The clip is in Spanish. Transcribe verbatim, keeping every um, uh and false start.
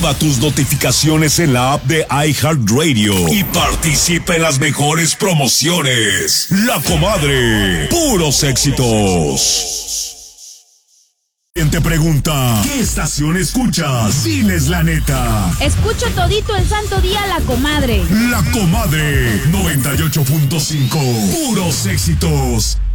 Activa tus notificaciones en la app de iHeartRadio y participa en las mejores promociones. La Comadre, puros éxitos. ¿Quién te pregunta qué estación escuchas? Diles la neta. Escucho todito el santo día La Comadre. La Comadre, noventa y ocho punto cinco, puros éxitos.